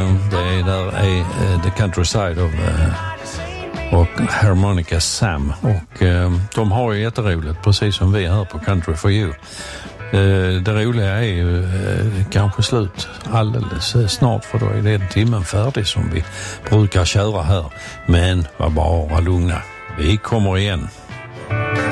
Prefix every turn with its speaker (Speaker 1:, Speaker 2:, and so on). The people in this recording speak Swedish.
Speaker 1: det där är The Countryside och Harmonica Sam. Och de har ju jätteroligt, precis som vi här på Country for You. Det roliga är ju kanske slut alldeles snart, för då är det timmen färdig som vi brukar köra här. Men var bara lugna, vi kommer igen.